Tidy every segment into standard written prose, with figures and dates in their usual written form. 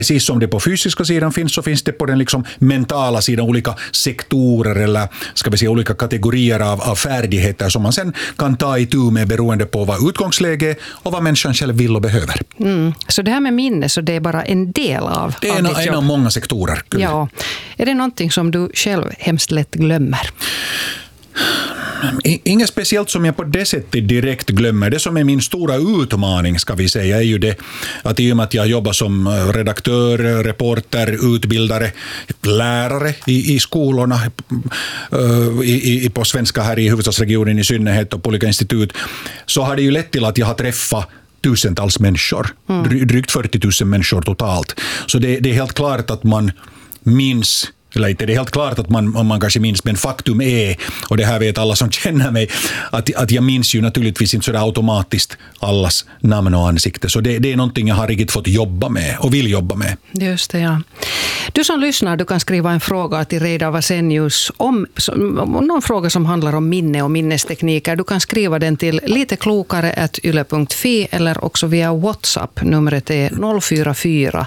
Precis som det på fysiska sidan finns, så finns det på den liksom mentala sidan olika sektorer eller ska vi säga olika kategorier av färdigheter som man sen kan ta itu med beroende på vad utgångsläge och vad människan själv vill och behöver. Så det här med minne, så det är bara en del av det är en av många sektorer. Ja. Är det någonting som du själv hemskt lätt glömmer? Inget speciellt som jag på det sättet direkt glömmer. Det som är min stora utmaning, ska vi säga, är ju det att i och med att jag jobbar som redaktör, reporter, utbildare, lärare i skolorna, på svenska här i huvudstadsregionen i synnerhet och på olika institut, så har det ju lett till att jag har träffat tusentals människor. Drygt 40 000 människor totalt. Så det är helt klart att man minns, eller inte det är helt klart att man kanske minns, men faktum är, och det här vet alla som känner mig, att jag minns ju naturligtvis inte så där automatiskt allas namn och ansikte. Så det är någonting jag har riktigt fått jobba med och vill jobba med. Just det, ja. Du som lyssnar, du kan skriva en fråga till Reidar Vasenius om någon fråga som handlar om minne och minnestekniker. Du kan skriva den till liteklokare@yle.fi eller också via WhatsApp. Numret är 044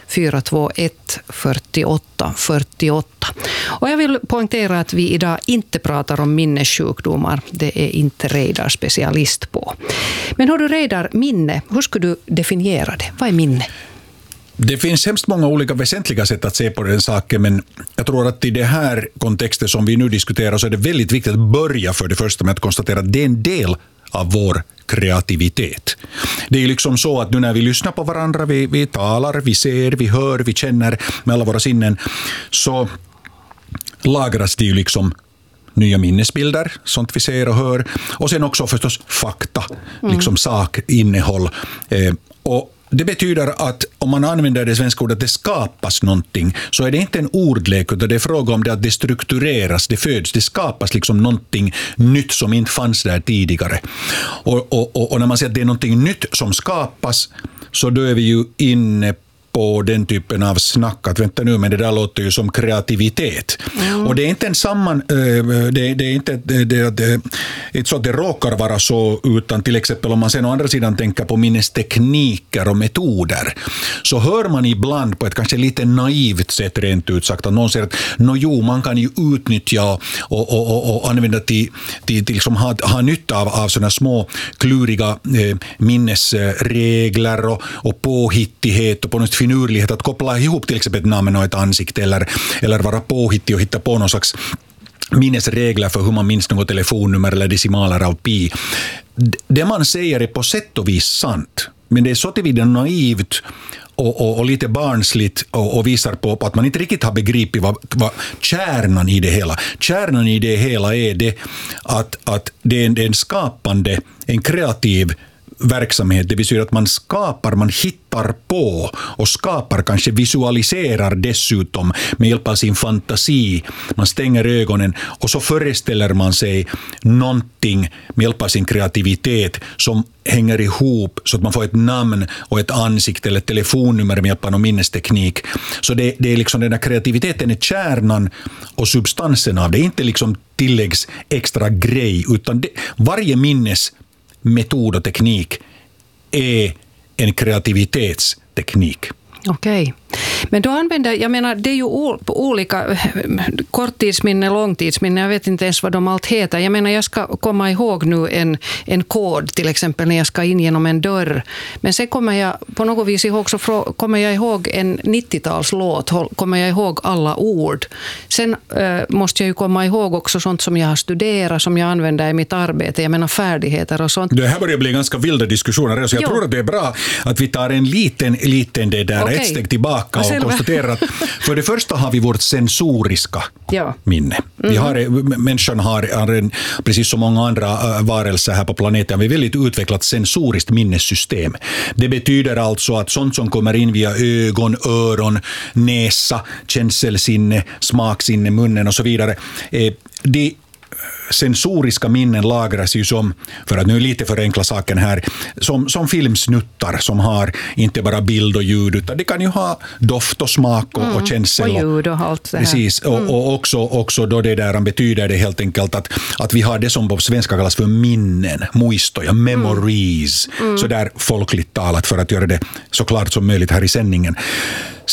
421 48 48. Och jag vill poängtera att vi idag inte pratar om minnessjukdomar. Det är inte Reidar specialist på. Men hör du, Reidar, minne, hur skulle du definiera det? Vad är minne? Det finns hemskt många olika väsentliga sätt att se på den saken, men jag tror att i det här kontexten som vi nu diskuterar så är det väldigt viktigt att börja för det första med att konstatera att det är en del av vår kreativitet. Det är liksom så att nu när vi lyssnar på varandra, vi talar, vi ser, vi hör, vi känner med alla våra sinnen, så lagras det ju liksom nya minnesbilder, sånt vi ser och hör, och sen också förstås fakta, liksom sakinnehåll. Och det betyder att om man använder det svenska ordet att det skapas någonting, så är det inte en ordlek, utan det är fråga om det att det struktureras, det föds, det skapas liksom någonting nytt som inte fanns där tidigare. Och när man säger att det är någonting nytt som skapas, så då är vi ju inne på den typen av snack att vänta nu, men det där låter ju som kreativitet. Och det är inte en det är inte så att det råkar vara så, utan till exempel om man sen å andra sidan tänker på minnestekniker och metoder, så hör man ibland på ett kanske lite naivt sätt rent ut sagt att någon säger att man kan ju utnyttja och använda till liksom ha nytta av sådana små kluriga minnesregler och påhittighet och på något finurlighet att koppla ihop till exempel ett namn och ett ansikte eller vara påhittig och hitta på någon slags minnesregler för hur man minns något telefonnummer eller decimaler av pi. Det man säger är på sätt och vis sant, men det är så tillvida naivt och lite barnsligt och visar på att man inte riktigt har begripit vad kärnan i det hela. Kärnan i det hela är det att det är en skapande, en kreativ verksamhet, det vill säga att man skapar, man hittar på och skapar, kanske visualiserar dessutom med hjälp av sin fantasi. Man stänger ögonen och så föreställer man sig någonting med hjälp av sin kreativitet som hänger ihop så att man får ett namn och ett ansikte eller ett telefonnummer med hjälp av någon minnesteknik. Så det är liksom den här kreativiteten är kärnan och substansen av det, inte liksom tilläggs extra grej, utan varje minnesmetod och teknik är en kreativitetsteknik. Okej. Men då jag menar, det är ju olika korttidsminne, långtidsminne, jag vet inte ens vad de allt heter. Jag menar, jag ska komma ihåg nu en kod till exempel när jag ska in genom en dörr. Men sen kommer jag på något vis ihåg, så kommer jag ihåg en 90-talslåt, kommer jag ihåg alla ord. Sen måste jag ju komma ihåg också sånt som jag har studerat, som jag använder i mitt arbete, jag menar färdigheter och sånt. Det här börjar bli ganska vilda diskussioner, så jag tror att det är bra att vi tar en liten det där, ett steg tillbaka och konstaterar att för det första har vi vårt sensoriska minne. Människan har precis som många andra varelser här på planeten, vi är väldigt utvecklat sensoriskt minnessystem. Det betyder alltså att sånt som kommer in via ögon, öron, näsa, känselsinne, smaksinne, munnen och så vidare, det sensoriska minnen lagras ju som, för att nu lite förenkla saken här, som filmsnuttar som har inte bara bild och ljud, utan det kan ju ha doft och smak och känsel. Och ljud och allt det här. Precis, och också då det där betyder det helt enkelt att vi har det som på svenska kallas för minnen, muistoja, memories, så där folkligt talat för att göra det så klart som möjligt här i sändningen.